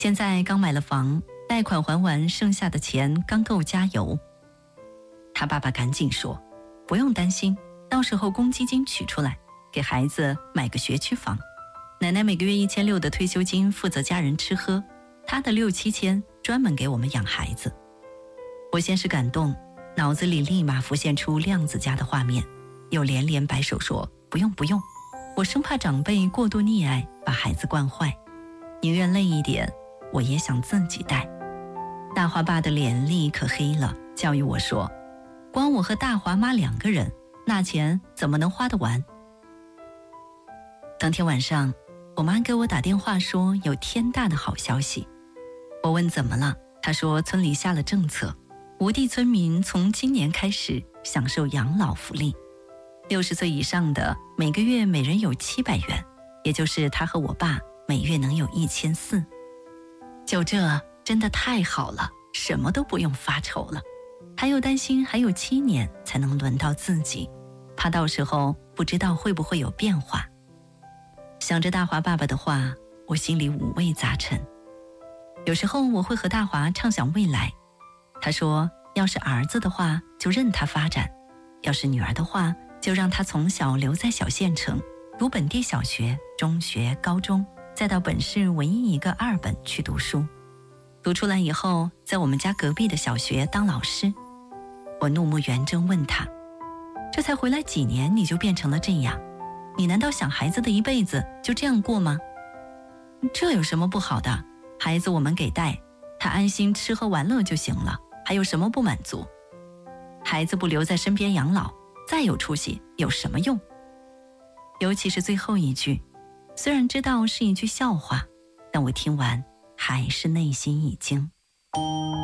现在刚买了房，贷款还完，剩下的钱刚够加油。他爸爸赶紧说，不用担心，到时候公积金取出来，给孩子买个学区房。奶奶每个月1600的退休金负责家人吃喝，她的6、7千专门给我们养孩子。我先是感动，脑子里立马浮现出亮子家的画面，又连连摆手说不用不用，我生怕长辈过度溺爱把孩子惯坏，宁愿累一点，我也想自己带。大华爸的脸立刻黑了，教育我说，光我和大华妈2个人，那钱怎么能花得完？当天晚上，我妈给我打电话说有天大的好消息。我问怎么了，她说村里下了政策，无地村民从今年开始享受养老福利，60岁以上的每个月每人有700元，也就是他和我爸每月能有1400。就这真的太好了，什么都不用发愁了。还有担心还有7年才能轮到自己，怕到时候不知道会不会有变化。想着大华爸爸的话，我心里五味杂陈。有时候我会和大华畅想未来，他说要是儿子的话就任他发展，要是女儿的话就让他从小留在小县城，读本地小学、中学、高中，再到本市唯一一个2本去读书，读出来以后在我们家隔壁的小学当老师。我怒目圆睁问他，这才回来几年你就变成了这样，你难道想孩子的一辈子就这样过吗？这有什么不好的？孩子我们给带，他安心吃喝玩乐就行了，还有什么不满足？孩子不留在身边养老，再有出息有什么用？尤其是最后一句，虽然知道是一句笑话，但我听完还是内心一惊。